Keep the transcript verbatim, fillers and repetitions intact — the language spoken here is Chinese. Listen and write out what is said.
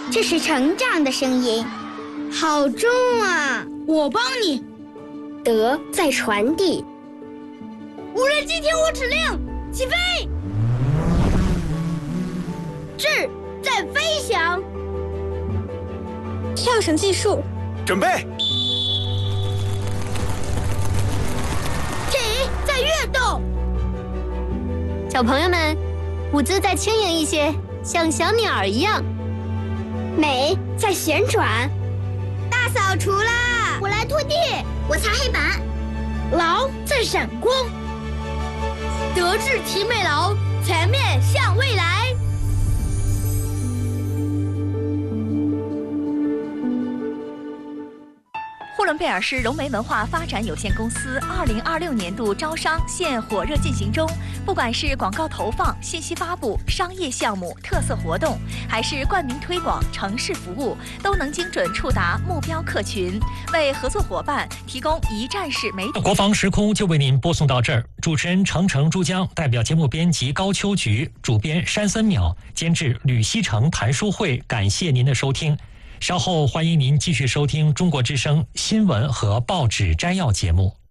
这是成长的声音，好重啊！ 我帮你。 德在传递。 无人机听我指令，起飞！智在飞翔。 跳绳技术， 准备。 体在跃动。 小朋友们，舞姿再轻盈一些，像小鸟一样。 美在旋转。 大扫除啦！ 我来拖地， 我擦黑板。 劳在闪光。德智体美劳，全面向未来。 呼伦贝尔市融媒文化发展有限公司二零二六年度招商现火热进行中，不管是广告投放、信息发布、商业项目、特色活动，还是冠名推广、城市服务，都能精准触达目标客群，为合作伙伴提供一站式媒体。 国防时空就为您播送到这儿，主持人程程珠江，代表节目编辑高秋菊，主编山森淼，监制吕西成、谭淑慧，感谢您的收听。稍后欢迎您继续收听中国之声新闻和报纸摘要节目。